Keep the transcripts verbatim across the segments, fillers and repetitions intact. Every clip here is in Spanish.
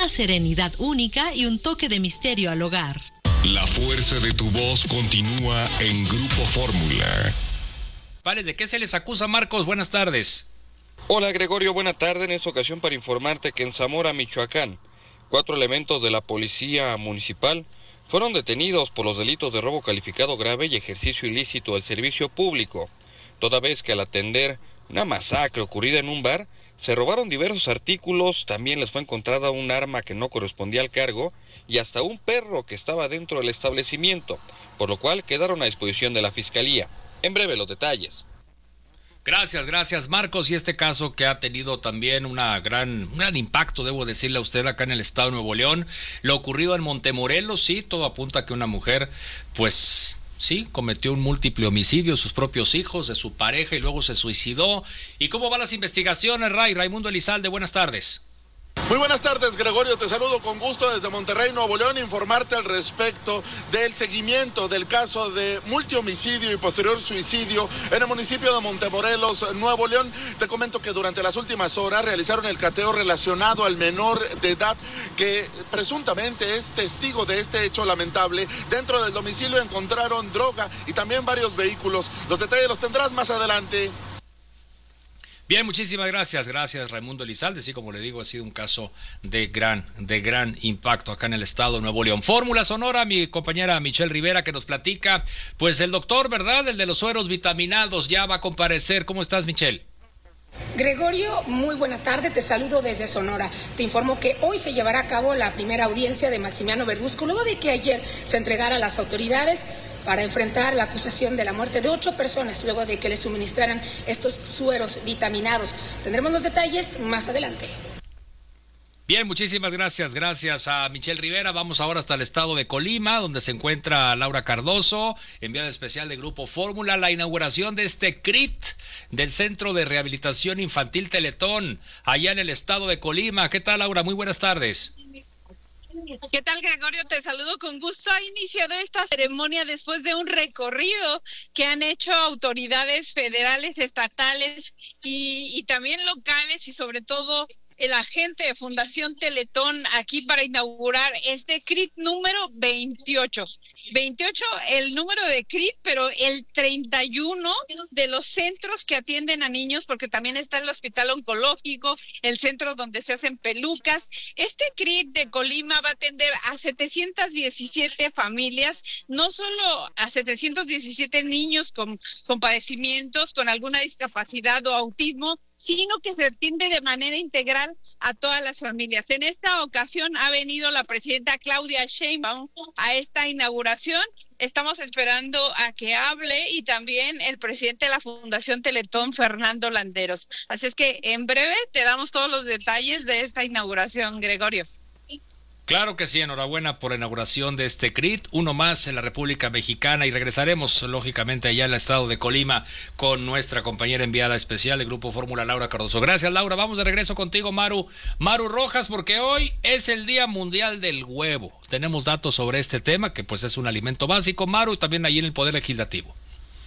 una serenidad única y un toque de misterio al hogar. La fuerza de tu voz continúa en Grupo Fórmula. ¿De qué se les acusa, Marcos? Buenas tardes. Hola, Gregorio, buena tarde. En esta ocasión para informarte que en Zamora, Michoacán, cuatro elementos de la policía municipal fueron detenidos por los delitos de robo calificado grave y ejercicio ilícito del servicio público, toda vez que al atender una masacre ocurrida en un bar, se robaron diversos artículos, también les fue encontrada un arma que no correspondía al cargo y hasta un perro que estaba dentro del establecimiento, por lo cual quedaron a disposición de la Fiscalía. En breve los detalles. Gracias, gracias, Marcos. Y este caso que ha tenido también una gran, un gran impacto, debo decirle a usted, acá en el estado de Nuevo León. Lo ocurrido en Montemorelos, sí, todo apunta a que una mujer, pues, sí, cometió un múltiple homicidio de sus propios hijos, de su pareja, y luego se suicidó. ¿Y cómo van las investigaciones, Ray? Raimundo Elizalde, buenas tardes. Muy buenas tardes, Gregorio, te saludo con gusto desde Monterrey, Nuevo León, informarte al respecto del seguimiento del caso de multihomicidio y posterior suicidio en el municipio de Montemorelos, Nuevo León. Te comento que durante las últimas horas realizaron el cateo relacionado al menor de edad que presuntamente es testigo de este hecho lamentable. Dentro del domicilio encontraron droga y también varios vehículos. Los detalles los tendrás más adelante. Bien, muchísimas gracias, gracias Raimundo Elizalde. Sí, como le digo, ha sido un caso de gran, de gran impacto acá en el estado de Nuevo León. Fórmula Sonora, mi compañera Michelle Rivera, que nos platica, pues el doctor, ¿verdad? El de los sueros vitaminados, ya va a comparecer. ¿Cómo estás, Michelle? Gregorio, muy buena tarde, te saludo desde Sonora. Te informo que hoy se llevará a cabo la primera audiencia de Maximiano Verduzco, luego de que ayer se entregara a las autoridades para enfrentar la acusación de la muerte de ocho personas, luego de que le suministraran estos sueros vitaminados. Tendremos los detalles más adelante. Bien, muchísimas gracias, gracias a Michelle Rivera. Vamos ahora hasta el estado de Colima, donde se encuentra Laura Cardoso, enviada especial de Grupo Fórmula, la inauguración de este C R I T, del Centro de Rehabilitación Infantil Teletón, allá en el estado de Colima. ¿Qué tal, Laura? Muy buenas tardes. ¿Qué tal, Gregorio? Te saludo con gusto. Ha iniciado esta ceremonia después de un recorrido que han hecho autoridades federales, estatales y, y también locales, y sobre todo el agente de Fundación Teletón aquí para inaugurar este C R I T número veintiocho. veintiocho el número de C R I T, pero el treinta y uno de los centros que atienden a niños, porque también está el Hospital Oncológico, el centro donde se hacen pelucas. Este C R I T de Colima va a atender a setecientas diecisiete familias, no solo a setecientos diecisiete niños con, con padecimientos, con alguna discapacidad o autismo, sino que se atiende de manera integral a todas las familias. En esta ocasión ha venido la presidenta Claudia Sheinbaum a esta inauguración. Estamos esperando a que hable y también el presidente de la Fundación Teletón, Fernando Landeros. Así es que en breve te damos todos los detalles de esta inauguración, Gregorio. Claro que sí, enhorabuena por la inauguración de este C R I T, uno más en la República Mexicana, y regresaremos lógicamente allá al estado de Colima con nuestra compañera enviada especial del Grupo Fórmula, Laura Cardoso. Gracias, Laura. Vamos de regreso contigo, Maru, Maru Rojas, porque hoy es el Día Mundial del Huevo. Tenemos datos sobre este tema, que pues es un alimento básico, Maru, también allí en el Poder Legislativo.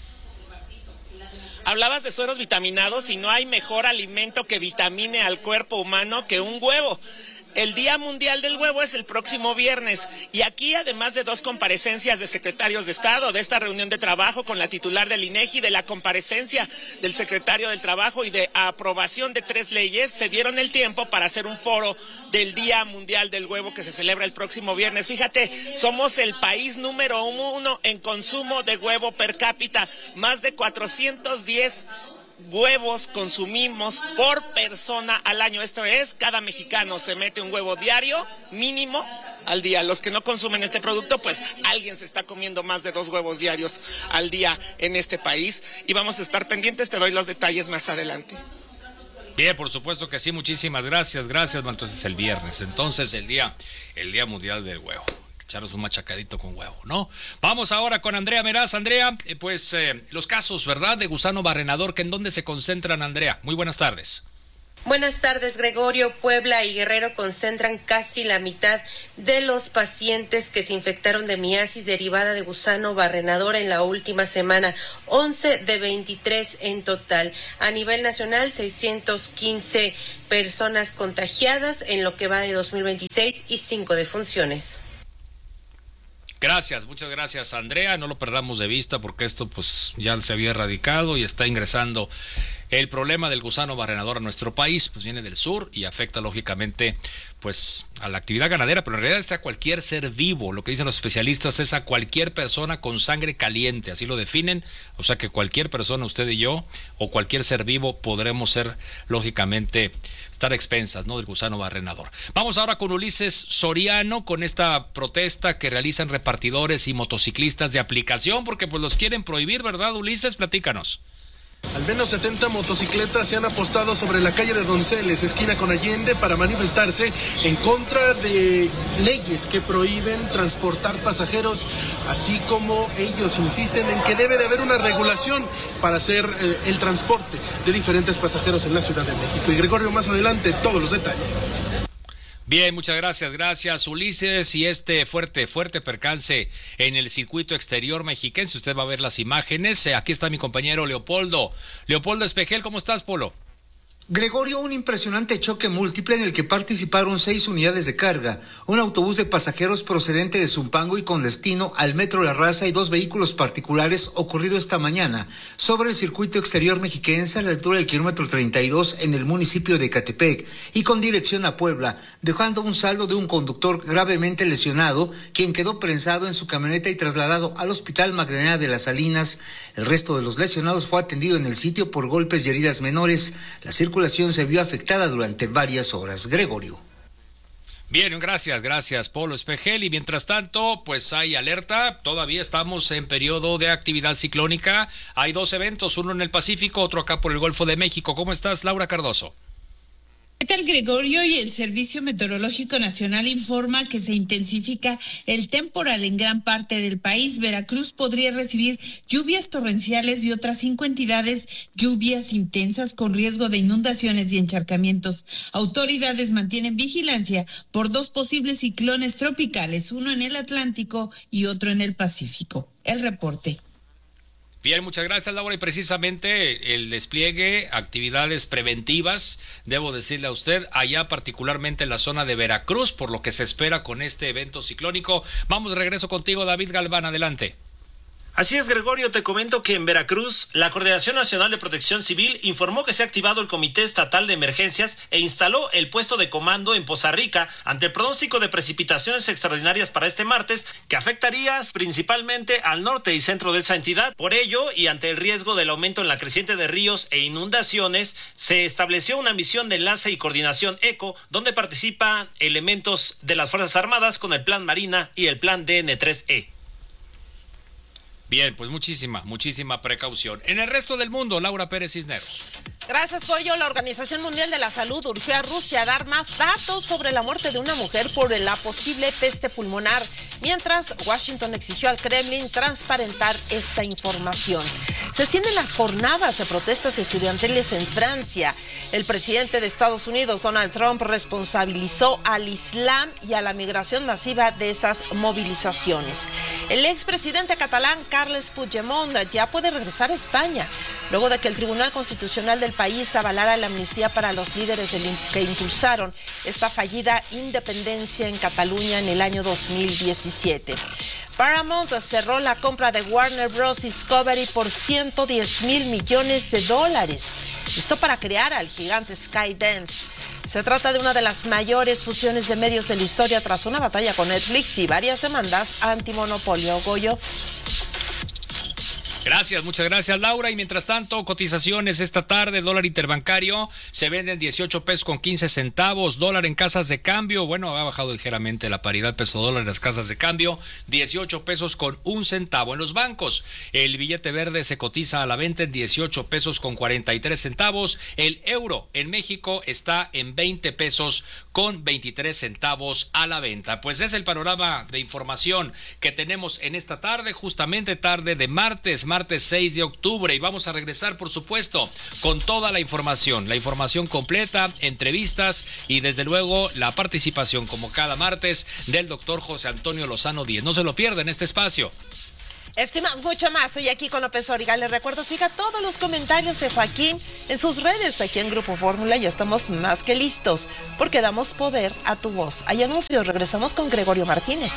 Hablabas de sueros vitaminados y no hay mejor alimento que vitamine al cuerpo humano que un huevo. El Día Mundial del Huevo es el próximo viernes y aquí, además de dos comparecencias de secretarios de Estado, de esta reunión de trabajo con la titular del INEGI, de la comparecencia del secretario del Trabajo y de aprobación de tres leyes, se dieron el tiempo para hacer un foro del Día Mundial del Huevo que se celebra el próximo viernes. Fíjate, somos el país número uno en consumo de huevo per cápita, más de cuatrocientos diez huevos consumimos por persona al año. Esto es, cada mexicano se mete un huevo diario, mínimo, al día. Los que no consumen este producto, pues alguien se está comiendo más de dos huevos diarios al día en este país. Y vamos a estar pendientes, te doy los detalles más adelante. Bien, por supuesto que sí, muchísimas gracias, gracias. Entonces el viernes, entonces el día, el Día Mundial del Huevo. Echarnos un machacadito con huevo, ¿no? Vamos ahora con Andrea Meraz. Andrea, eh, pues eh, los casos, ¿verdad?, de gusano barrenador, que en dónde se concentran, Andrea. Muy buenas tardes. Buenas tardes, Gregorio. Puebla y Guerrero concentran casi la mitad de los pacientes que se infectaron de miasis derivada de gusano barrenador en la última semana, once de veintitrés en total. A nivel nacional, seiscientas quince personas contagiadas en lo que va de dos mil veintiséis y cinco defunciones. Gracias, muchas gracias, Andrea. No lo perdamos de vista porque esto pues ya se había erradicado y está ingresando. El problema del gusano barrenador a nuestro país pues viene del sur y afecta lógicamente pues a la actividad ganadera, pero en realidad es a cualquier ser vivo. Lo que dicen los especialistas es a cualquier persona con sangre caliente, así lo definen. O sea que cualquier persona, usted y yo, o cualquier ser vivo podremos ser lógicamente estar expensas, ¿no?, del gusano barrenador. Vamos ahora con Ulises Soriano con esta protesta que realizan repartidores y motociclistas de aplicación porque pues los quieren prohibir, ¿verdad, Ulises? Platícanos. Al menos setenta motocicletas se han apostado sobre la calle de Donceles, esquina con Allende, para manifestarse en contra de leyes que prohíben transportar pasajeros, así como ellos insisten en que debe de haber una regulación para hacer eh, el transporte de diferentes pasajeros en la Ciudad de México. Y Gregorio, más adelante, todos los detalles. Bien, muchas gracias, gracias Ulises. Y este fuerte, fuerte percance en el circuito exterior mexiquense, usted va a ver las imágenes. Aquí está mi compañero Leopoldo. Leopoldo Espejel, ¿cómo estás, Polo? Gregorio, un impresionante choque múltiple en el que participaron seis unidades de carga, un autobús de pasajeros procedente de Zumpango y con destino al Metro La Raza y dos vehículos particulares ocurrido esta mañana sobre el circuito exterior mexiquense a la altura del kilómetro treinta y dos en el municipio de Ecatepec y con dirección a Puebla, dejando un saldo de un conductor gravemente lesionado, quien quedó prensado en su camioneta y trasladado al Hospital Magdalena de las Salinas. El resto de los lesionados fue atendido en el sitio por golpes y heridas menores. La circulación se vio afectada durante varias horas. Gregorio. Bien, gracias, gracias, Polo Espejel. Y mientras tanto, pues hay alerta. Todavía estamos en periodo de actividad ciclónica. Hay dos eventos, uno en el Pacífico, otro acá por el Golfo de México. ¿Cómo estás, Laura Cardoso? ¿Qué tal, Gregorio? Y el Servicio Meteorológico Nacional informa que se intensifica el temporal en gran parte del país. Veracruz podría recibir lluvias torrenciales y otras cinco entidades lluvias intensas con riesgo de inundaciones y encharcamientos. Autoridades mantienen vigilancia por dos posibles ciclones tropicales, uno en el Atlántico y otro en el Pacífico. El reporte. Bien, muchas gracias, Laura. Y precisamente el despliegue, actividades preventivas, debo decirle a usted, allá particularmente en la zona de Veracruz, por lo que se espera con este evento ciclónico. Vamos de regreso contigo, David Galván, adelante. Así es, Gregorio, te comento que en Veracruz, la Coordinación Nacional de Protección Civil informó que se ha activado el Comité Estatal de Emergencias e instaló el puesto de comando en Poza Rica ante el pronóstico de precipitaciones extraordinarias para este martes que afectaría principalmente al norte y centro de esa entidad. Por ello, y ante el riesgo del aumento en la creciente de ríos e inundaciones, se estableció una misión de enlace y coordinación ECO, donde participan elementos de las Fuerzas Armadas con el Plan Marina y el Plan D N tres E. Bien, pues muchísima, muchísima precaución. En el resto del mundo, Laura Pérez Cisneros. Gracias, Pollo. La Organización Mundial de la Salud urgió a Rusia a dar más datos sobre la muerte de una mujer por la posible peste pulmonar, mientras Washington exigió al Kremlin transparentar esta información. Se extienden las jornadas de protestas estudiantiles en Francia. El presidente de Estados Unidos, Donald Trump, responsabilizó al Islam y a la migración masiva de esas movilizaciones. El expresidente catalán, Carles Puigdemont, ya puede regresar a España, luego de que el Tribunal Constitucional del país avalara la amnistía para los líderes del, que impulsaron esta fallida independencia en Cataluña en el año dos mil diecisiete. Paramount cerró la compra de Warner Bros. Discovery por ciento diez mil millones de dólares. Esto para crear al gigante Skydance. Se trata de una de las mayores fusiones de medios de la historia tras una batalla con Netflix y varias demandas antimonopolio. Goyo. Gracias, muchas gracias, Laura. Y mientras tanto, cotizaciones esta tarde, dólar interbancario se vende en dieciocho pesos con quince centavos, dólar en casas de cambio, bueno, ha bajado ligeramente la paridad peso-dólar en las casas de cambio, dieciocho pesos con un centavo. En los bancos, el billete verde se cotiza a la venta en dieciocho pesos con cuarenta y tres centavos, el euro en México está en veinte pesos con veintitrés centavos a la venta. Pues es el panorama de información que tenemos en esta tarde, justamente tarde de martes, martes seis de octubre, y vamos a regresar, por supuesto, con toda la información, la información completa, entrevistas y desde luego la participación, como cada martes, del doctor José Antonio Lozano Díez. No se lo pierda en este espacio. Esto y más, mucho más. Soy aquí con López Origa. Les recuerdo, siga todos los comentarios de Joaquín en sus redes. Aquí en Grupo Fórmula ya estamos más que listos, porque damos poder a tu voz. Hay anuncios, regresamos con Gregorio Martínez.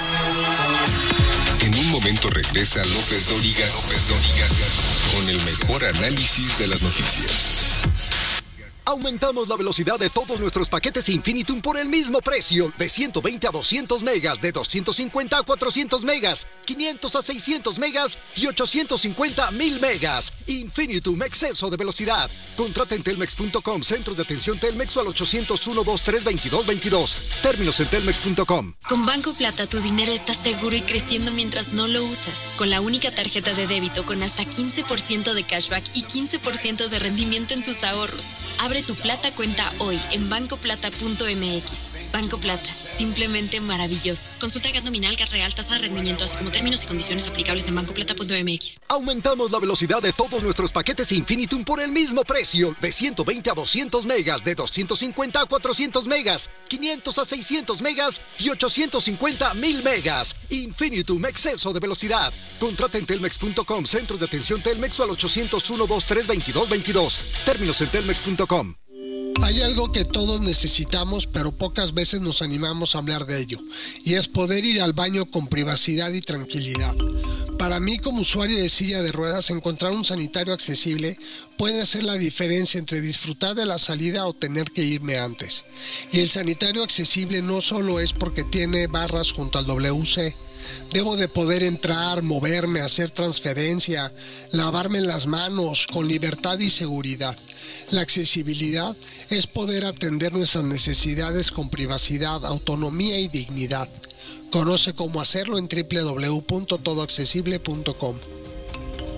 En un momento regresa López Dóriga, López Dóriga, con el mejor análisis de las noticias. Aumentamos la velocidad de todos nuestros paquetes Infinitum por el mismo precio, de ciento veinte a doscientos megas, de doscientos cincuenta a cuatrocientos megas, quinientos a seiscientos megas y ochocientos cincuenta a mil megas. Infinitum, exceso de velocidad. Contrata en telmex punto com, centros de atención Telmex o al ochocientos uno, veintitrés, veintidós, veintidós. Términos en telmex punto com. Con Banco Plata tu dinero está seguro y creciendo mientras no lo usas. Con la única tarjeta de débito con hasta quince por ciento de cashback y quince por ciento de rendimiento en tus ahorros. Abre tu Plata cuenta hoy en banco plata punto m x. Banco Plata, simplemente maravilloso. Consulta Gat nominal, Gat real, tasa de rendimiento, así como términos y condiciones aplicables en banco plata punto m x. Aumentamos la velocidad de todos nuestros paquetes Infinitum por el mismo precio, de ciento veinte a doscientos megas, de doscientos cincuenta a cuatrocientos megas, quinientos a seiscientos megas y ochocientos cincuenta a mil megas. Infinitum, exceso de velocidad. Contrata en telmex punto com, centros de atención Telmex o al ochocientos uno, veintitrés, veintidós, veintidós. Términos en telmex punto com. Hay algo que todos necesitamos, pero pocas veces nos animamos a hablar de ello, y es poder ir al baño con privacidad y tranquilidad. Para mí, como usuario de silla de ruedas, encontrar un sanitario accesible puede hacer la diferencia entre disfrutar de la salida o tener que irme antes. Y el sanitario accesible no solo es porque tiene barras junto al W C. Debo de poder entrar, moverme, hacer transferencia, lavarme las manos con libertad y seguridad. La accesibilidad es poder atender nuestras necesidades con privacidad, autonomía y dignidad. Conoce cómo hacerlo en doble u doble u doble u punto todo accesible punto com.